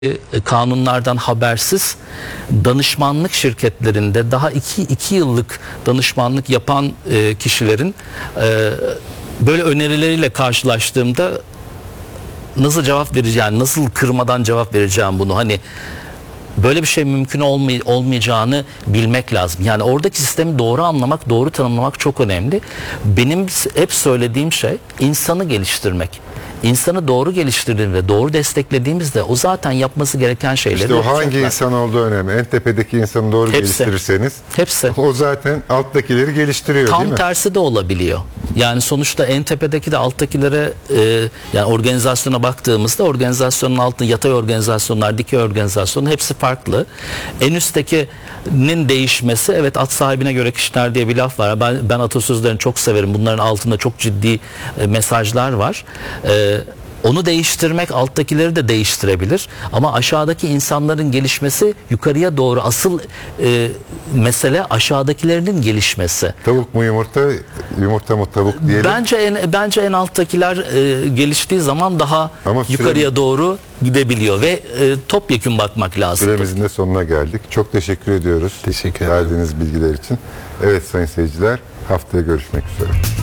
kanunlardan habersiz danışmanlık şirketlerinde daha iki yıllık danışmanlık yapan kişilerin böyle önerileriyle karşılaştığımda nasıl cevap vereceğim, nasıl kırmadan cevap vereceğim bunu, hani böyle bir şey mümkün olmayacağını bilmek lazım. Yani oradaki sistemi doğru anlamak, doğru tanımlamak çok önemli. Benim hep söylediğim şey insanı geliştirmek. İnsanı doğru geliştirdiğimizde, doğru desteklediğimizde o zaten yapması gereken şeyleri İşte o yapacaklar. hangi insan olduğu önemli. En tepedeki insanı doğru geliştirirseniz o zaten alttakileri geliştiriyor, değil mi? Tam tersi de olabiliyor. Yani sonuçta en tepedeki de alttakilere yani organizasyona baktığımızda organizasyonun altında yatay organizasyonlar, dikey organizasyonlar hepsi farklı. En üsttekinin değişmesi, evet, at sahibine göre kişiler diye bir laf var. Ben atasözlerini çok severim. Bunların altında çok ciddi mesajlar var. Onu değiştirmek alttakileri de değiştirebilir. Ama aşağıdaki insanların gelişmesi yukarıya doğru. Asıl mesele aşağıdakilerinin gelişmesi. Tavuk mu yumurta, yumurta mı tavuk diyelim. Bence en alttakiler geliştiği zaman daha yukarıya doğru gidebiliyor ve topyekün bakmak lazım. Süremizin de sonuna geldik. Çok teşekkür ediyoruz. Teşekkür ederim. Verdiğiniz bilgiler için. Evet sayın seyirciler, haftaya görüşmek üzere.